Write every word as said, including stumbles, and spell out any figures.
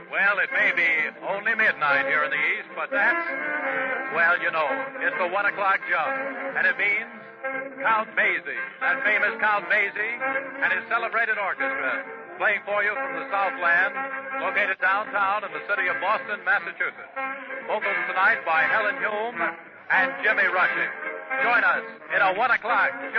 Well, it may be only midnight here in the East, but that's, well, you know, it's the one o'clock jump. And it means Count Basie, that famous Count Basie, and his celebrated orchestra, playing for you from the Southland, located downtown in the city of Boston, Massachusetts. Vocals tonight by Helen Hume and Jimmy Rushing. Join us in a one o'clock jump.